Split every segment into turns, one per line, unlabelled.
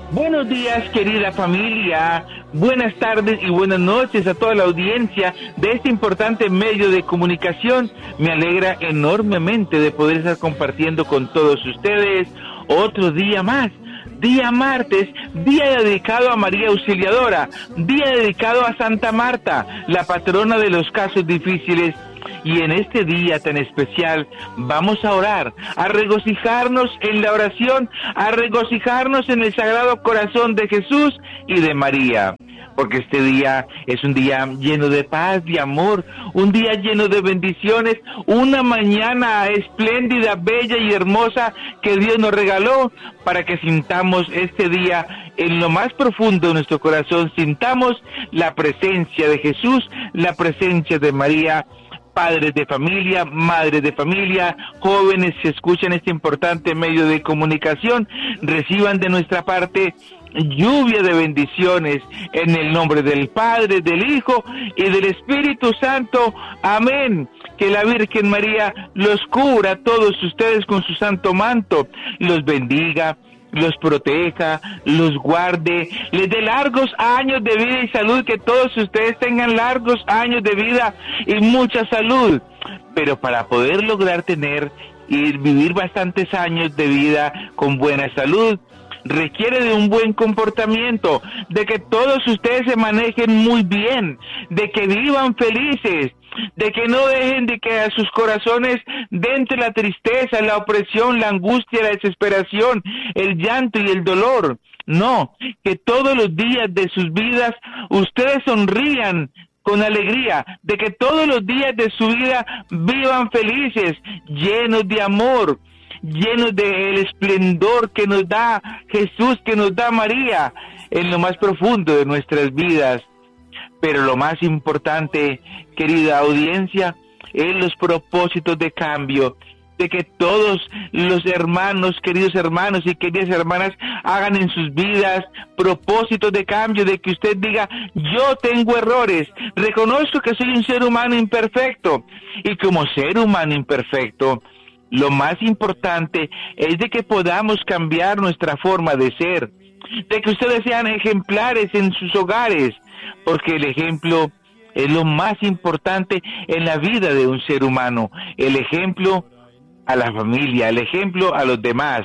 Buenos días, querida familia. Buenas tardes y buenas noches a toda la audiencia de este importante medio de comunicación. Me alegra enormemente de poder estar compartiendo con todos ustedes otro día más. Día martes, día dedicado a María Auxiliadora, día dedicado a Santa Marta, la patrona de los casos difíciles. Y en este día tan especial vamos a orar, a regocijarnos en la oración, a regocijarnos en el Sagrado Corazón de Jesús y de María. Porque este día es un día lleno de paz, de amor, un día lleno de bendiciones, una mañana espléndida, bella y hermosa que Dios nos regaló para que sintamos este día en lo más profundo de nuestro corazón, sintamos la presencia de Jesús, la presencia de María. Padres de familia, madres de familia, jóvenes que escuchan este importante medio de comunicación, reciban de nuestra parte lluvia de bendiciones en el nombre del Padre, del Hijo y del Espíritu Santo. Amén. Que la Virgen María los cubra a todos ustedes con su santo manto, los bendiga, los proteja, los guarde, les dé largos años de vida y salud, que todos ustedes tengan largos años de vida y mucha salud. Pero para poder lograr tener y vivir bastantes años de vida con buena salud, requiere de un buen comportamiento, de que todos ustedes se manejen muy bien, de que vivan felices, de que no dejen de que a sus corazones entre la tristeza, la opresión, la angustia, la desesperación, el llanto y el dolor. No, que todos los días de sus vidas ustedes sonrían con alegría, de que todos los días de su vida vivan felices, llenos de amor, llenos del esplendor que nos da Jesús, que nos da María en lo más profundo de nuestras vidas. Pero lo más importante, querida audiencia, es los propósitos de cambio, de que todos los hermanos, queridos hermanos y queridas hermanas, hagan en sus vidas propósitos de cambio, de que usted diga: yo tengo errores, reconozco que soy un ser humano imperfecto, y como ser humano imperfecto, lo más importante es de que podamos cambiar nuestra forma de ser, de que ustedes sean ejemplares en sus hogares, porque el ejemplo es lo más importante en la vida de un ser humano, el ejemplo a la familia, el ejemplo a los demás.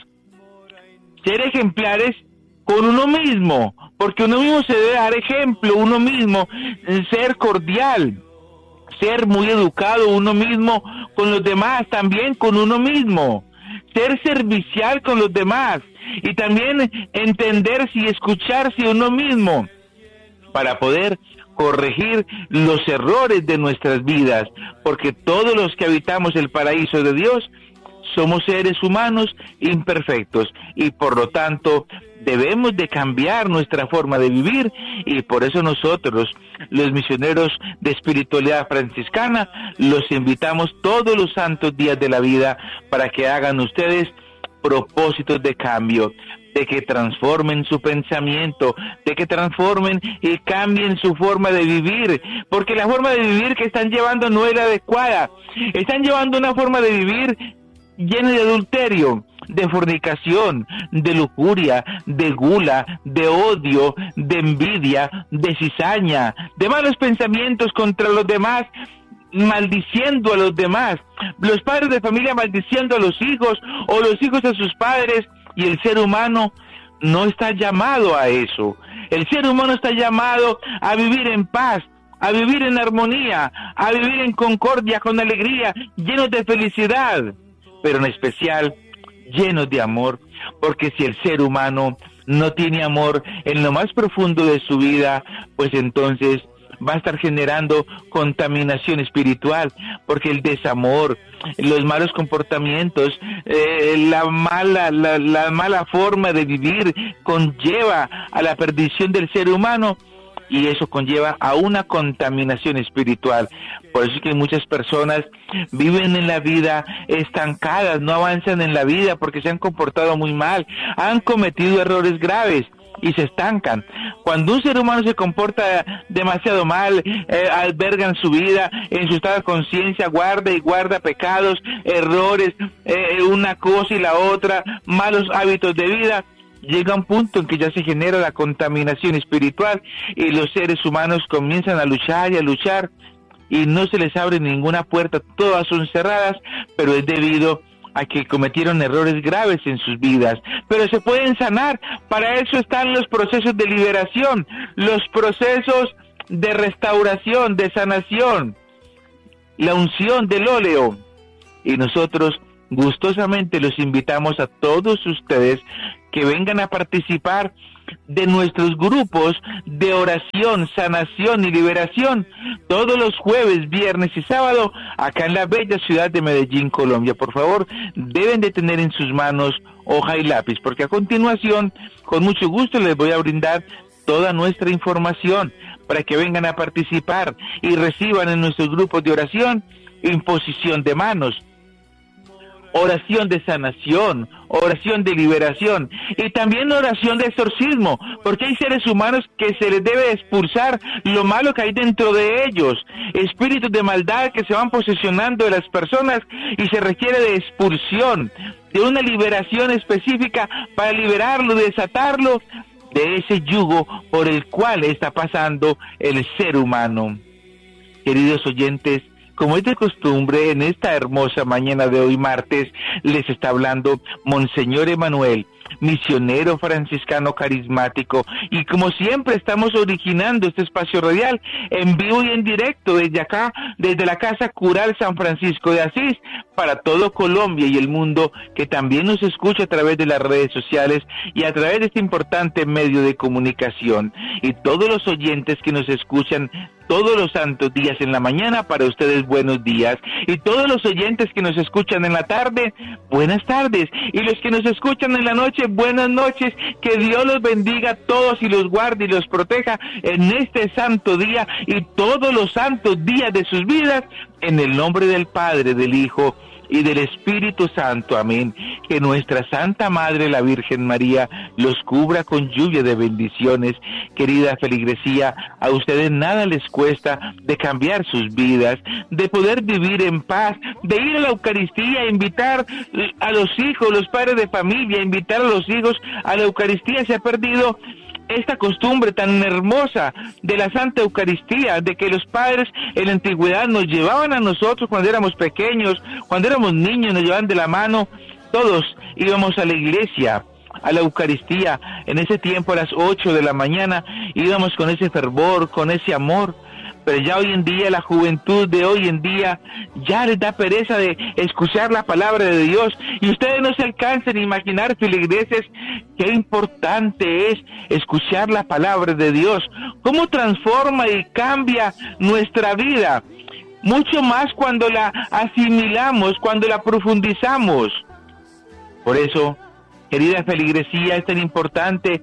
Ser ejemplares con uno mismo, porque uno mismo se debe dar ejemplo, uno mismo, ser cordial, ser muy educado uno mismo con los demás, también con uno mismo, ser servicial con los demás y también entenderse y escucharse uno mismo para poder corregir los errores de nuestras vidas, porque todos los que habitamos el paraíso de Dios somos seres humanos imperfectos y por lo tanto debemos de cambiar nuestra forma de vivir, y por eso nosotros, los misioneros de espiritualidad franciscana, los invitamos todos los santos días de la vida para que hagan ustedes propósitos de cambio, de que transformen su pensamiento, de que transformen y cambien su forma de vivir, porque la forma de vivir que están llevando no es la adecuada. Están llevando una forma de vivir llena de adulterio, de fornicación, de lujuria, de gula, de odio, de envidia, de cizaña, de malos pensamientos contra los demás, maldiciendo a los demás, los padres de familia maldiciendo a los hijos o los hijos a sus padres, y el ser humano no está llamado a eso. El ser humano está llamado a vivir en paz, a vivir en armonía, a vivir en concordia, con alegría, llenos de felicidad, pero en especial llenos de amor, porque si el ser humano no tiene amor en lo más profundo de su vida, pues entonces va a estar generando contaminación espiritual, porque el desamor, los malos comportamientos, la mala forma de vivir conlleva a la perdición del ser humano, y eso conlleva a una contaminación espiritual. Por eso es que muchas personas viven en la vida estancadas, no avanzan en la vida porque se han comportado muy mal, han cometido errores graves y se estancan. Cuando un ser humano se comporta demasiado mal, alberga en su vida, en su estado de conciencia, guarda y guarda pecados, errores, una cosa y la otra, malos hábitos de vida, llega un punto en que ya se genera la contaminación espiritual y los seres humanos comienzan a luchar y a luchar y no se les abre ninguna puerta, todas son cerradas, pero es debido a que cometieron errores graves en sus vidas, pero se pueden sanar. Para eso están los procesos de liberación, los procesos de restauración, de sanación, la unción del óleo. Y nosotros gustosamente los invitamos a todos ustedes que vengan a participar de nuestros grupos de oración, sanación y liberación todos los jueves, viernes y sábado acá en la bella ciudad de Medellín, Colombia. Por favor, deben de tener en sus manos hoja y lápiz, porque a continuación, con mucho gusto les voy a brindar toda nuestra información para que vengan a participar y reciban en nuestros grupos de oración imposición de manos, oración de sanación, oración de liberación y también oración de exorcismo, porque hay seres humanos que se les debe expulsar lo malo que hay dentro de ellos, espíritus de maldad que se van posesionando de las personas y se requiere de expulsión, de una liberación específica para liberarlo, desatarlo de ese yugo por el cual está pasando el ser humano. Queridos oyentes, como es de costumbre, en esta hermosa mañana de hoy martes, les está hablando Monseñor Emanuel, misionero franciscano carismático, y como siempre estamos originando este espacio radial en vivo y en directo desde acá, desde la Casa Cural San Francisco de Asís, para todo Colombia y el mundo, que también nos escucha a través de las redes sociales y a través de este importante medio de comunicación, y todos los oyentes que nos escuchan todos los santos días en la mañana, para ustedes buenos días, y todos los oyentes que nos escuchan en la tarde, buenas tardes, y los que nos escuchan en la noche, buenas noches. Que Dios los bendiga a todos y los guarde y los proteja en este santo día y todos los santos días de sus vidas, en el nombre del Padre, del Hijo y del Espíritu Santo. Amén. Que nuestra Santa Madre, la Virgen María, los cubra con lluvia de bendiciones. Querida feligresía, a ustedes nada les cuesta de cambiar sus vidas, de poder vivir en paz, de ir a la Eucaristía, invitar a los hijos, los padres de familia, invitar a los hijos a la Eucaristía. Se ha perdido esta costumbre tan hermosa de la Santa Eucaristía, de que los padres en la antigüedad nos llevaban a nosotros cuando éramos pequeños, cuando éramos niños, nos llevaban de la mano, todos íbamos a la iglesia, a la Eucaristía, en ese tiempo a las 8 de la mañana, íbamos con ese fervor, con ese amor. Pero ya hoy en día, la juventud de hoy en día, ya les da pereza de escuchar la palabra de Dios. Y ustedes no se alcanzan a imaginar, feligreses, qué importante es escuchar la palabra de Dios. Cómo transforma y cambia nuestra vida. Mucho más cuando la asimilamos, cuando la profundizamos. Por eso, querida feligresía, es tan importante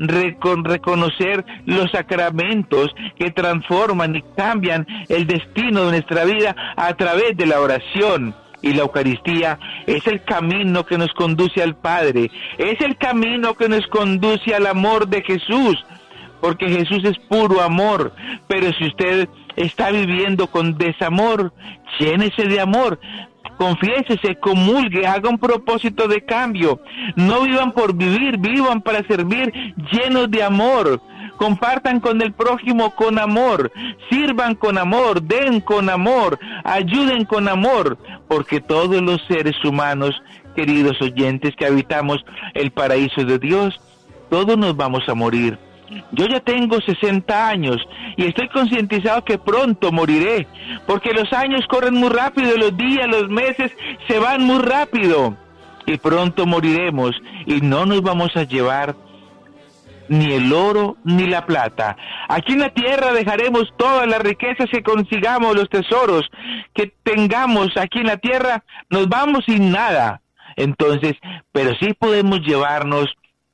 reconocer los sacramentos que transforman y cambian el destino de nuestra vida a través de la oración. Y la Eucaristía es el camino que nos conduce al Padre, es el camino que nos conduce al amor de Jesús, porque Jesús es puro amor. Pero si usted está viviendo con desamor, llénese de amor. Confiésese, comulgue, haga un propósito de cambio. No vivan por vivir, vivan para servir, llenos de amor. Compartan con el prójimo con amor, sirvan con amor, den con amor, ayuden con amor, porque todos los seres humanos, queridos oyentes, que habitamos el paraíso de Dios, todos nos vamos a morir. Yo ya tengo 60 años y estoy concientizado que pronto moriré, porque los años corren muy rápido, los días, los meses se van muy rápido, y pronto moriremos y no nos vamos a llevar ni el oro ni la plata. Aquí en la tierra dejaremos todas las riquezas que consigamos, los tesoros que tengamos aquí en la tierra, nos vamos sin nada. Entonces, pero sí podemos llevarnos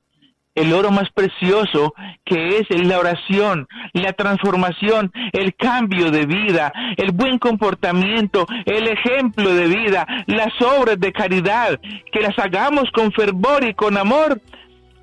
el oro más precioso, que es la oración, la transformación, el cambio de vida, el buen comportamiento, el ejemplo de vida, las obras de caridad, que las hagamos con fervor y con amor.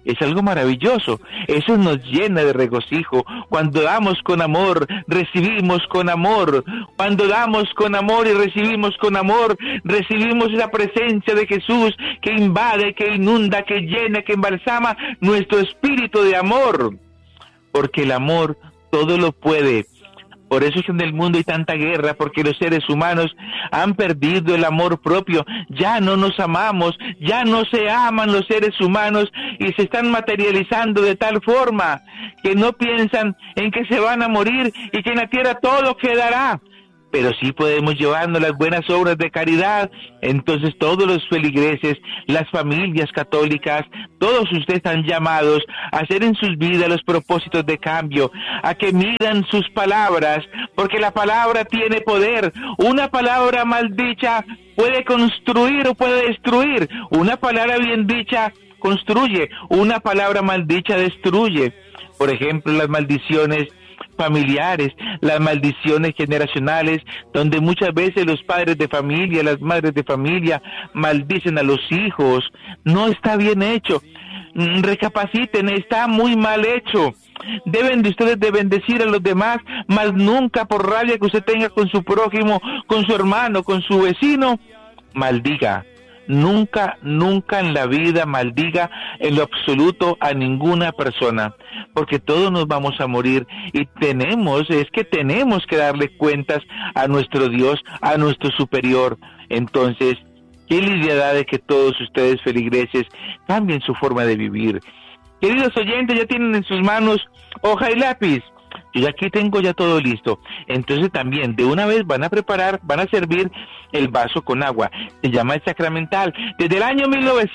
Es algo maravilloso, eso nos llena de regocijo. Cuando damos con amor, recibimos con amor. Cuando damos con amor y recibimos con amor, recibimos esa presencia de Jesús que invade, que inunda, que llena, que embalsama nuestro espíritu de amor. Porque el amor todo lo puede. Por eso es que en el mundo hay tanta guerra, porque los seres humanos han perdido el amor propio, ya no nos amamos, ya no se aman los seres humanos y se están materializando de tal forma que no piensan en que se van a morir y que en la tierra todo quedará. Pero sí podemos llevarnos las buenas obras de caridad. Entonces todos los feligreses, las familias católicas, todos ustedes están llamados a hacer en sus vidas los propósitos de cambio, a que midan sus palabras, porque la palabra tiene poder. Una palabra mal dicha puede construir o puede destruir. Una palabra bien dicha construye, una palabra mal dicha destruye. Por ejemplo, las maldiciones familiares, las maldiciones generacionales, donde muchas veces los padres de familia, las madres de familia maldicen a los hijos. No está bien hecho. Recapaciten, está muy mal hecho. Deben de ustedes de bendecir a los demás, mas nunca por rabia que usted tenga con su prójimo, con su hermano, con su vecino, maldiga. Nunca, nunca en la vida maldiga en lo absoluto a ninguna persona, porque todos nos vamos a morir y tenemos que darle cuentas a nuestro Dios, a nuestro superior. Entonces, qué lidiada de que todos ustedes feligreses cambien su forma de vivir. Queridos oyentes, ya tienen en sus manos hoja y lápiz. Yo ya aquí tengo ya todo listo. Entonces también de una vez van a servir el vaso con agua. Se llama el sacramental. Desde el año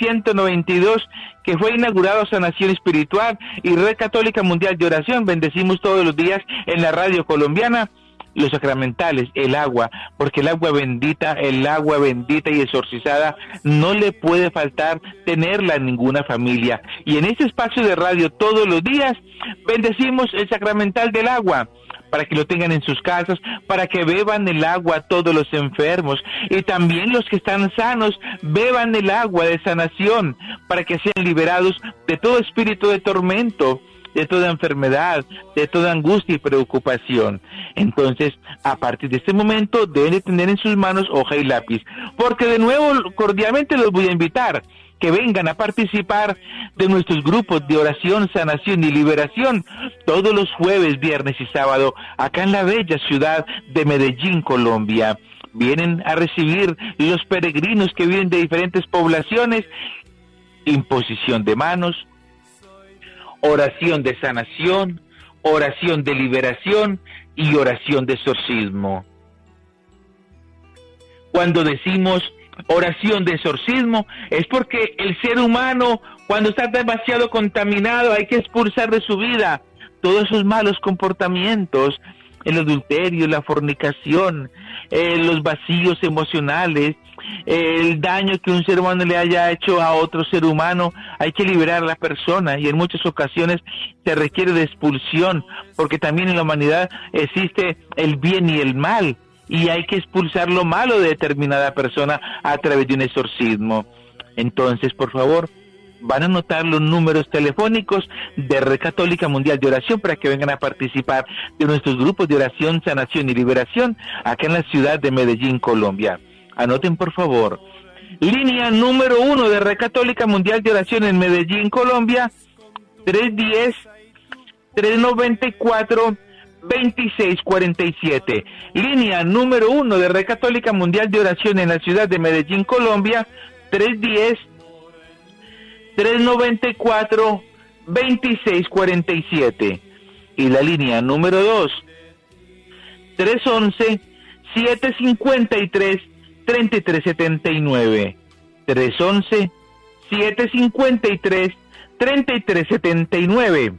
1992 que fue inaugurado Sanación Espiritual y Red Católica Mundial de Oración, bendecimos todos los días en la radio colombiana los sacramentales, el agua, porque el agua bendita y exorcizada no le puede faltar tenerla en ninguna familia. Y en este espacio de radio todos los días bendecimos el sacramental del agua, para que lo tengan en sus casas, para que beban el agua todos los enfermos, y también los que están sanos, beban el agua de sanación, para que sean liberados de todo espíritu de tormento, de toda enfermedad, de toda angustia y preocupación. Entonces, a partir de este momento, deben de tener en sus manos hoja y lápiz, porque de nuevo, cordialmente los voy a invitar que vengan a participar de nuestros grupos de oración, sanación y liberación, todos los jueves, viernes y sábado, acá en la bella ciudad de Medellín, Colombia. Vienen a recibir los peregrinos que vienen de diferentes poblaciones, imposición de manos, oración de sanación, oración de liberación y oración de exorcismo. Cuando decimos oración de exorcismo, es porque el ser humano, cuando está demasiado contaminado, hay que expulsar de su vida todos esos malos comportamientos, el adulterio, la fornicación, los vacíos emocionales, el daño que un ser humano le haya hecho a otro ser humano. Hay que liberar a la persona, y en muchas ocasiones se requiere de expulsión, porque también en la humanidad existe el bien y el mal, y hay que expulsar lo malo de determinada persona a través de un exorcismo. Entonces, por favor, van a anotar los números telefónicos de Red Católica Mundial de Oración para que vengan a participar de nuestros grupos de oración, sanación y liberación acá en la ciudad de Medellín, Colombia. Anoten, por favor. Línea número 1 de Red Católica Mundial de Oración en Medellín, Colombia, 310-394-2647. Línea número 1 de Red Católica Mundial de Oración en la ciudad de Medellín, Colombia, 310-394-2647. Y la línea número 2, 311-753-3379. 311-753-3379.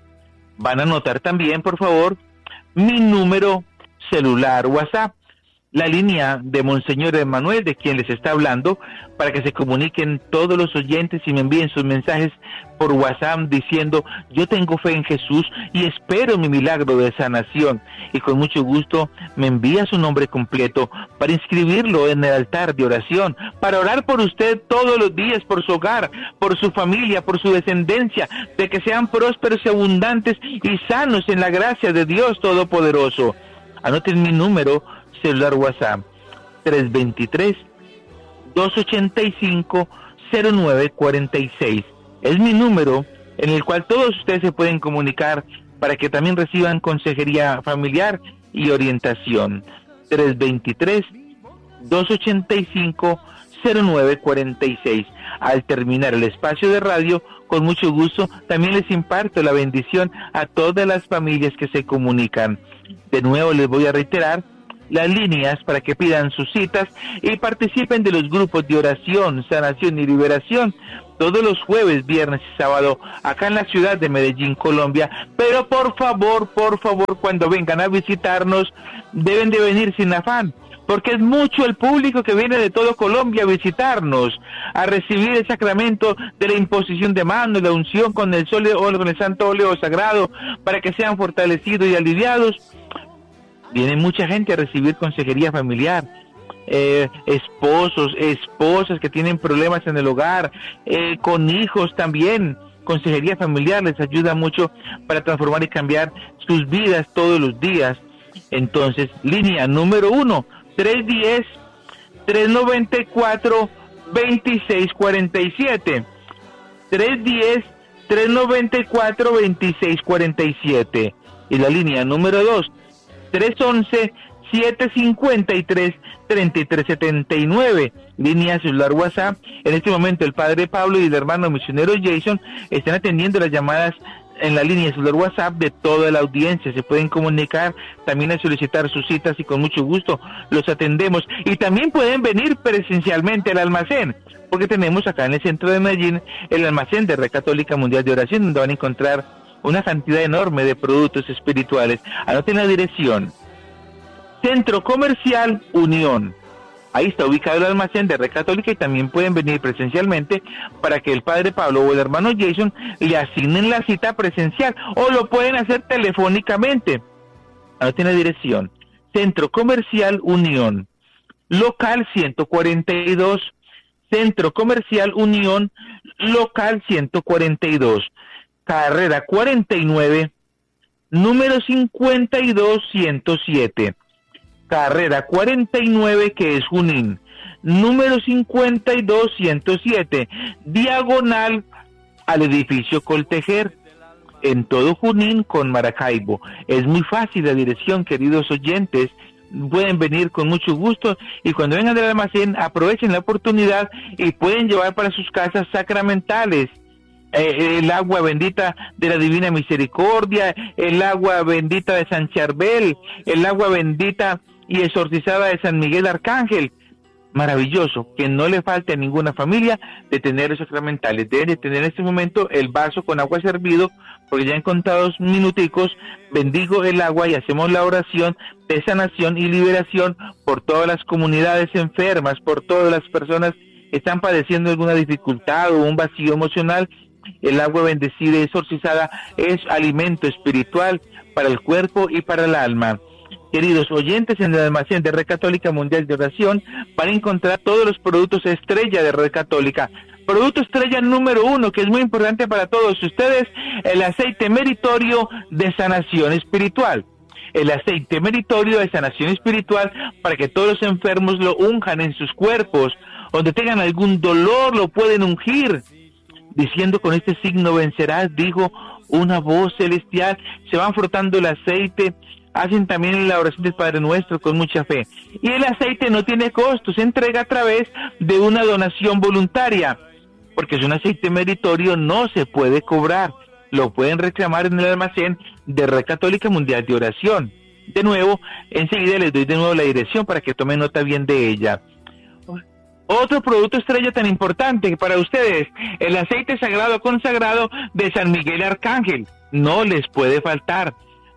Van a anotar también, por favor, mi número celular WhatsApp. la línea de Monseñor Emanuel, de quien les está hablando, para que se comuniquen todos los oyentes y me envíen sus mensajes por WhatsApp diciendo: yo tengo fe en Jesús y espero mi milagro de sanación, y con mucho gusto me envía su nombre completo para inscribirlo en el altar de oración, para orar por usted todos los días, por su hogar, por su familia, por su descendencia, de que sean prósperos y abundantes y sanos en la gracia de Dios Todopoderoso. Anoten mi número celular WhatsApp: 323-285-0946. Es mi número en el cual todos ustedes se pueden comunicar para que también reciban consejería familiar y orientación. 323-285-0946. Al terminar el espacio de radio, con mucho gusto también les imparto la bendición a todas las familias que se comunican. De nuevo les voy a reiterar las líneas para que pidan sus citas y participen de los grupos de oración, sanación y liberación todos los jueves, viernes y sábado acá en la ciudad de Medellín, Colombia. Pero por favor, cuando vengan a visitarnos deben de venir sin afán, porque es mucho el público que viene de todo Colombia a visitarnos, a recibir el sacramento de la imposición de manos, la unción con el santo óleo sagrado, para que sean fortalecidos y aliviados. Viene mucha gente a recibir consejería familiar, esposos, esposas que tienen problemas en el hogar, con hijos también. Consejería familiar les ayuda mucho para transformar y cambiar sus vidas todos los días. Entonces, línea número 1, 310-394-2647. 310-394-2647. Y la línea número 2, 311-753-3379, línea celular WhatsApp. En este momento el padre Pablo y el hermano misionero Jason están atendiendo las llamadas en la línea celular WhatsApp de toda la audiencia. Se pueden comunicar también a solicitar sus citas y con mucho gusto los atendemos. Y también pueden venir presencialmente al almacén, porque tenemos acá en el centro de Medellín el almacén de Red Católica Mundial de Oración, donde van a encontrar una cantidad enorme de productos espirituales. Anoten la dirección: Centro Comercial Unión. Ahí está ubicado el almacén de Red Católica, y también pueden venir presencialmente para que el padre Pablo o el hermano Jason le asignen la cita presencial, o lo pueden hacer telefónicamente. Anoten la dirección: Centro Comercial Unión, local 142. Centro Comercial Unión, local 142. Carrera 49, número 52107. Carrera 49, que es Junín, número 52107, diagonal al edificio Coltejer, en todo Junín con Maracaibo. Es muy fácil la dirección, queridos oyentes. Pueden venir con mucho gusto, y cuando vengan del almacén aprovechen la oportunidad y pueden llevar para sus casas sacramentales. El agua bendita de la Divina Misericordia, el agua bendita de San Charbel, el agua bendita y exorcizada de San Miguel Arcángel. Maravilloso, que no le falte a ninguna familia de tener los sacramentales. Deben de tener en este momento el vaso con agua servido, porque ya en contados minuticos bendigo el agua y hacemos la oración de sanación y liberación por todas las comunidades enfermas, por todas las personas que están padeciendo alguna dificultad o un vacío emocional. El agua bendecida y exorcizada es alimento espiritual para el cuerpo y para el alma. Queridos oyentes, en el almacén de Red Católica Mundial de Oración van a encontrar todos los productos estrella de Red Católica. Producto estrella número 1, que es muy importante para todos ustedes: el aceite meritorio de sanación espiritual. El aceite meritorio de sanación espiritual, para que todos los enfermos lo unjan en sus cuerpos. Donde tengan algún dolor lo pueden ungir, diciendo: con este signo vencerás, dijo una voz celestial. Se van frotando el aceite, hacen también la oración del Padre Nuestro con mucha fe. Y el aceite no tiene costo, se entrega a través de una donación voluntaria, porque es un aceite meritorio, no se puede cobrar. Lo pueden reclamar en el almacén de Red Católica Mundial de Oración. De nuevo, enseguida les doy de nuevo la dirección para que tomen nota bien de ella. Otro producto estrella tan importante para ustedes: el aceite sagrado consagrado de San Miguel Arcángel. No les puede faltar.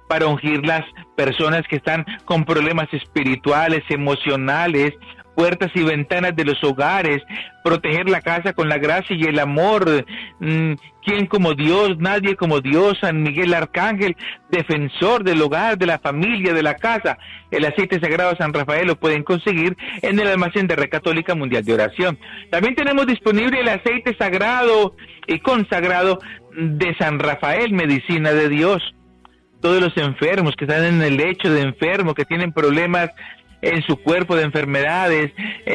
para ungir las personas que están con problemas espirituales, emocionales, puertas y ventanas de los hogares, proteger la casa con la gracia y el amor. ¿Quién como Dios? Nadie como Dios. San Miguel Arcángel, defensor del hogar, de la familia, de la casa. El aceite sagrado de San Rafael lo pueden conseguir en el almacén de Red Católica Mundial de Oración. También tenemos disponible el aceite sagrado y consagrado de San Rafael, medicina de Dios. Todos los enfermos que están en el lecho de enfermo, que tienen problemas en su cuerpo de enfermedades,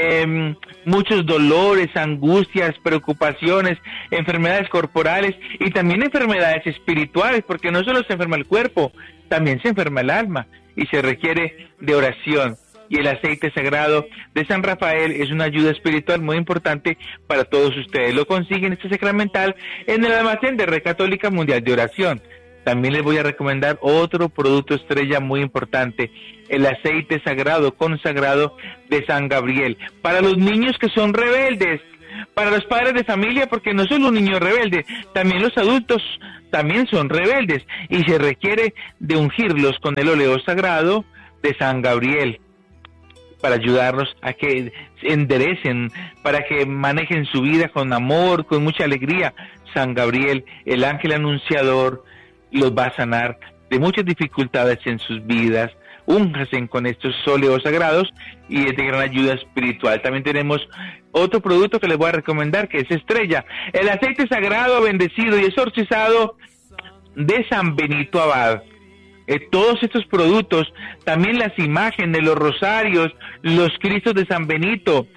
muchos dolores, angustias, preocupaciones, enfermedades corporales y también enfermedades espirituales, porque no solo se enferma el cuerpo, también se enferma el alma y se requiere de oración. Y el aceite sagrado de San Rafael es una ayuda espiritual muy importante para todos ustedes. Lo consiguen este sacramental en el almacén de Red Católica Mundial de Oración. También les voy a recomendar otro producto estrella muy importante, el aceite sagrado consagrado de San Gabriel. Para los niños que son rebeldes, para los padres de familia, porque no solo un niño rebelde, también los adultos también son rebeldes y se requiere de ungirlos con el óleo sagrado de San Gabriel para ayudarlos a que se enderecen, para que manejen su vida con amor, con mucha alegría. San Gabriel, el ángel anunciador, los va a sanar de muchas dificultades en sus vidas. Únjanse con estos óleos sagrados y es de gran ayuda espiritual. También tenemos otro producto que les voy a recomendar, que es estrella, el aceite sagrado, bendecido y exorcizado de San Benito Abad. Todos estos productos, también las imágenes, los rosarios, los Cristos de San Benito,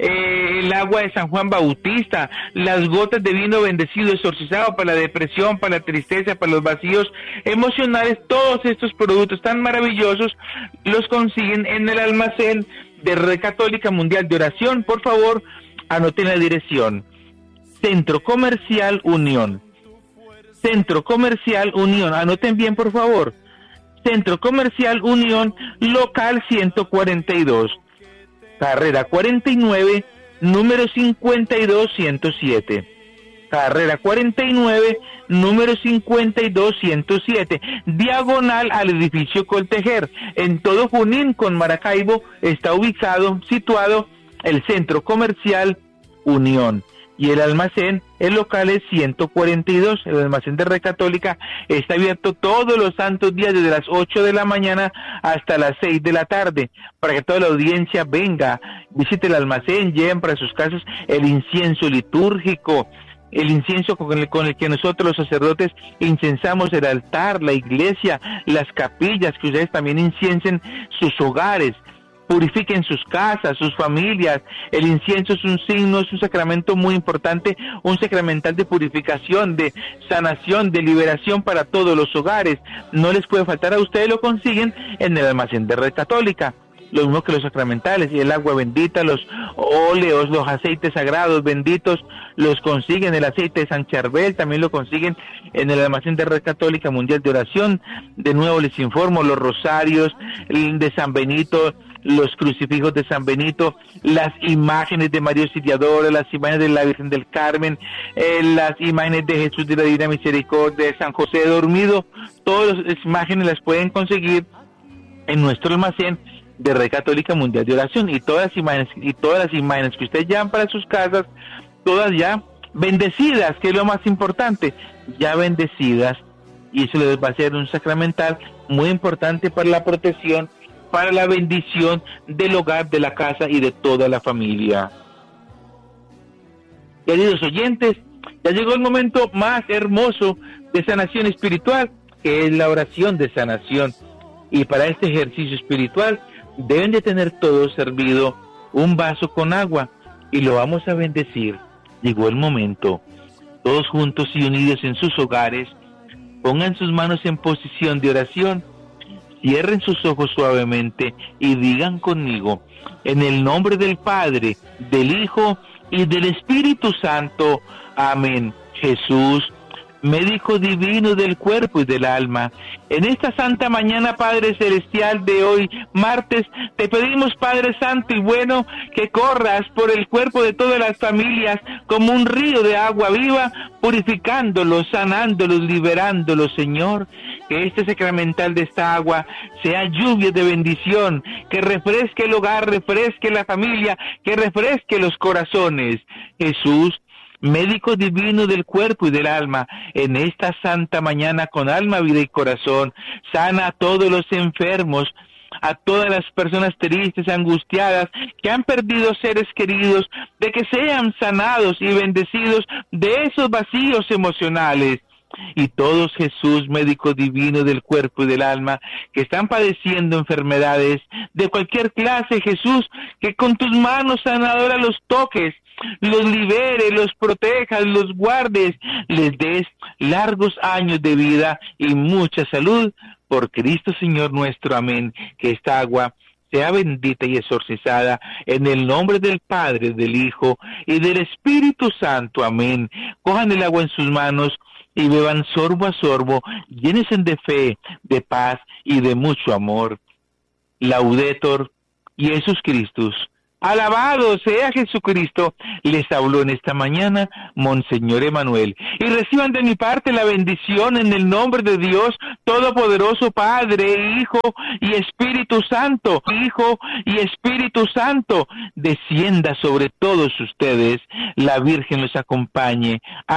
el agua de San Juan Bautista, las gotas de vino bendecido, exorcizado para la depresión, para la tristeza, para los vacíos emocionales. Todos estos productos tan maravillosos los consiguen en el almacén de Red Católica Mundial de Oración. Por favor, anoten la dirección: Centro Comercial Unión. Centro Comercial Unión, anoten bien por favor. Centro Comercial Unión, local 142. Carrera 49, número 52107. Carrera 49, número 52107. Diagonal al edificio Coltejer. En todo Junín con Maracaibo está situado el Centro Comercial Unión. Y el almacén, el local es 142, el almacén de Red Católica está abierto todos los santos días desde las 8 de la mañana hasta las 6 de la tarde, para que toda la audiencia venga, visite el almacén, lleven para sus casas el incienso litúrgico, el incienso con el que nosotros los sacerdotes incensamos el altar, la iglesia, las capillas, que ustedes también inciensen sus hogares. Purifiquen sus casas, sus familias. El incienso es un signo, es un sacramento muy importante, un sacramental de purificación, de sanación, de liberación para todos los hogares. No les puede faltar a ustedes, lo consiguen en el almacén de Red Católica. Lo mismo que los sacramentales, y el agua bendita, los óleos, los aceites sagrados benditos, los consiguen. El aceite de San Charbel también lo consiguen en el almacén de Red Católica Mundial de Oración. De nuevo les informo, los rosarios de San Benito, los crucifijos de San Benito, las imágenes de María Auxiliadora, las imágenes de la Virgen del Carmen, las imágenes de Jesús de la Divina Misericordia, de San José dormido. Todas las imágenes las pueden conseguir en nuestro almacén de Red Católica Mundial de Oración, y todas las imágenes que ustedes llevan para sus casas, todas ya bendecidas, que es lo más importante, ya bendecidas, y eso les va a ser un sacramental muy importante para la protección, para la bendición del hogar, de la casa y de toda la familia. Queridos oyentes, ya llegó el momento más hermoso de sanación espiritual, que es la oración de sanación. Y para este ejercicio espiritual deben de tener todos servido un vaso con agua y lo vamos a bendecir. Llegó el momento. Todos juntos y unidos en sus hogares, pongan sus manos en posición de oración. Cierren sus ojos suavemente y digan conmigo: en el nombre del Padre, del Hijo y del Espíritu Santo. Amén. Jesús, médico divino del cuerpo y del alma. En esta santa mañana, Padre Celestial, de hoy, martes, te pedimos, Padre Santo y bueno, que corras por el cuerpo de todas las familias como un río de agua viva, purificándolos, sanándolos, liberándolos, Señor. Que este sacramental de esta agua sea lluvia de bendición, que refresque el hogar, refresque la familia, que refresque los corazones. Jesús, médico divino del cuerpo y del alma, en esta santa mañana con alma, vida y corazón, sana a todos los enfermos, a todas las personas tristes, angustiadas, que han perdido seres queridos, de que sean sanados y bendecidos de esos vacíos emocionales. Y todos, Jesús, médico divino del cuerpo y del alma, que están padeciendo enfermedades de cualquier clase, Jesús, que con tus manos sanadoras los toques, los liberes, los protejas, los guardes, les des largos años de vida y mucha salud, por Cristo Señor nuestro, amén. Que esta agua sea bendita y exorcizada en el nombre del Padre, del Hijo y del Espíritu Santo, amén. Cojan el agua en sus manos y beban sorbo a sorbo, llénense de fe, de paz y de mucho amor. Laudetur Jesus Christus. Alabado sea Jesucristo. Les habló en esta mañana Monseñor Emanuel. Y reciban de mi parte la bendición en el nombre de Dios Todopoderoso, Padre, Hijo y Espíritu Santo. Hijo y Espíritu Santo, descienda sobre todos ustedes. La Virgen los acompañe.